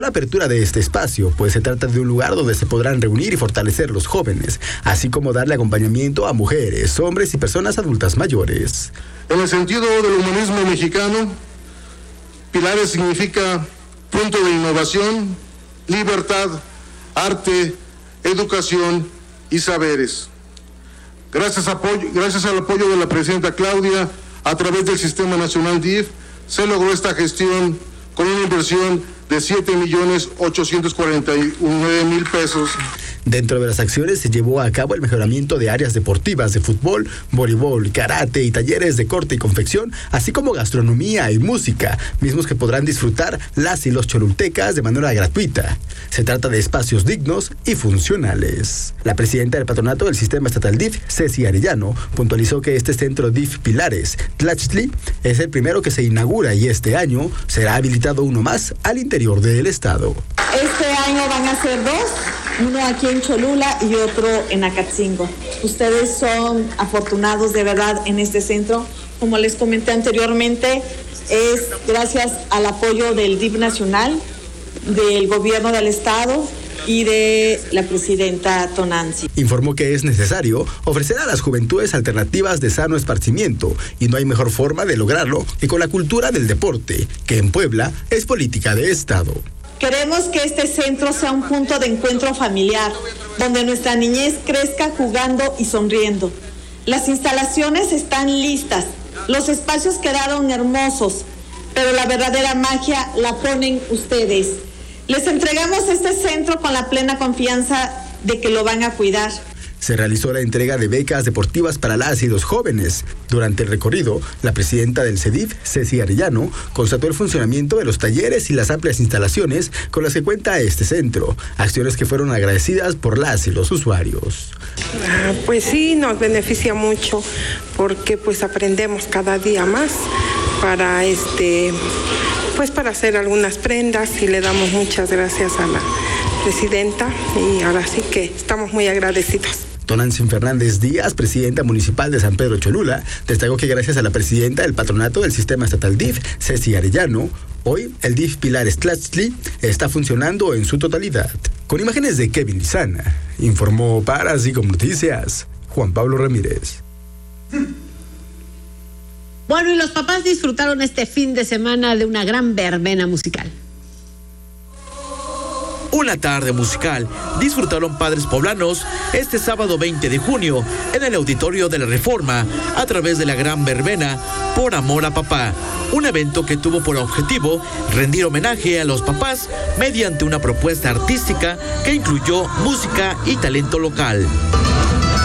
La apertura de este espacio, pues se trata de un lugar donde se podrán reunir y fortalecer los jóvenes, así como darle acompañamiento a mujeres, hombres y personas adultas mayores. En el sentido del humanismo mexicano, Pilares significa punto de innovación, libertad, arte, educación y saberes. Gracias al apoyo de la presidenta Claudia, a través del Sistema Nacional DIF, se logró esta gestión con una inversión de 7,849,000 pesos. Dentro de las acciones se llevó a cabo el mejoramiento de áreas deportivas de fútbol, voleibol, karate y talleres de corte y confección, así como gastronomía y música, mismos que podrán disfrutar las y los cholultecas de manera gratuita. Se trata de espacios dignos y funcionales. La presidenta del patronato del Sistema Estatal DIF, Ceci Arellano, puntualizó que este centro DIF Pilares Tlachtli es el primero que se inaugura y este año será habilitado uno más al interior del estado. Este año van a ser dos, uno aquí en Cholula y otro en Acatzingo. Ustedes son afortunados de verdad en este centro. Como les comenté anteriormente, es gracias al apoyo del DIF nacional, del gobierno del estado y de la presidenta Tonanzi. Informó que es necesario ofrecer a las juventudes alternativas de sano esparcimiento y no hay mejor forma de lograrlo que con la cultura del deporte, que en Puebla es política de estado. Queremos que este centro sea un punto de encuentro familiar, donde nuestra niñez crezca jugando y sonriendo. Las instalaciones están listas, los espacios quedaron hermosos, pero la verdadera magia la ponen ustedes. Les entregamos este centro con la plena confianza de que lo van a cuidar. Se realizó la entrega de becas deportivas para las y los jóvenes. Durante el recorrido, la presidenta del CEDIF, Ceci Arellano, constató el funcionamiento de los talleres y las amplias instalaciones con las que cuenta este centro, acciones que fueron agradecidas por las y los usuarios. Pues sí, nos beneficia mucho porque pues aprendemos cada día más para para hacer algunas prendas y le damos muchas gracias a la presidenta y ahora sí que estamos muy agradecidos. Tonantzin Fernández Díaz, presidenta municipal de San Pedro Cholula, destacó que gracias a la presidenta del patronato del Sistema Estatal DIF, Ceci Arellano, hoy el DIF Pilares Tlachtli está funcionando en su totalidad. Con imágenes de Kevin Lizana, informó para Así Como Noticias, Juan Pablo Ramírez. Bueno, y los papás disfrutaron este fin de semana de una gran verbena musical. Una tarde musical disfrutaron padres poblanos este sábado 20 de junio en el Auditorio de la Reforma a través de la gran verbena Por Amor a Papá, un evento que tuvo por objetivo rendir homenaje a los papás mediante una propuesta artística que incluyó música y talento local.